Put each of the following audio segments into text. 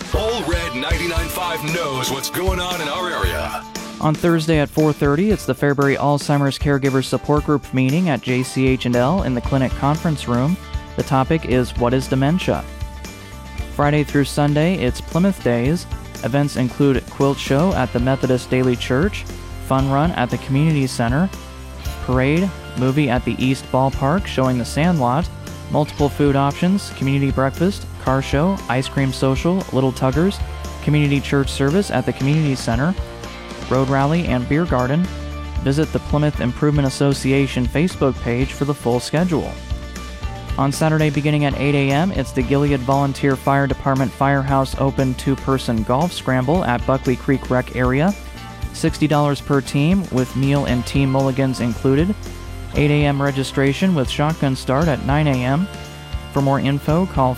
All Red 99.5 knows what's going on in our area. On Thursday at 4:30, it's the Fairbury Alzheimer's Caregivers Support Group meeting at JCH&L in the clinic conference room. The topic is What is Dementia? Friday through Sunday, it's Plymouth Days. Events include quilt show at the Methodist Daily Church, fun run at the Community Center, parade, movie at the East Ballpark showing The Sandlot, multiple food options, community breakfast, car show, ice cream social, Little Tuggers, community church service at the Community Center, road rally and beer garden. Visit the Plymouth Improvement Association Facebook page for the full schedule. On Saturday beginning at 8 a.m., it's the Gilead Volunteer Fire Department Firehouse Open 2-person golf scramble at Buckley Creek Rec area. $60 per team with meal and team mulligans included. 8 a.m. registration with shotgun start at 9 a.m. For more info, call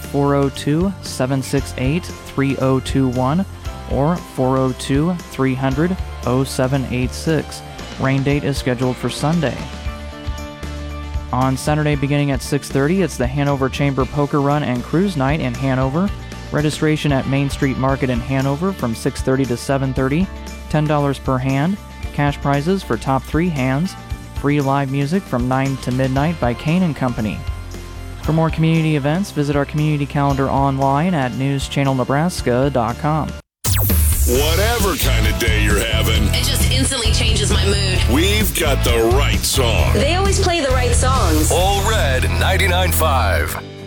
402-768-3021 or 402-300-0786. Rain date is scheduled for Sunday. On Saturday beginning at 6:30, it's the Hanover Chamber Poker Run and Cruise Night in Hanover. Registration at Main Street Market in Hanover from 6:30 to 7:30. $10 per hand. Cash prizes for top 3 hands. Free live music from 9 to midnight by Kane & Company. For more community events, visit our community calendar online at newschannelnebraska.com. Whatever kind of day you're having, it just instantly changes my mood. We've got the right song. They always play the right songs. All Red 99.5.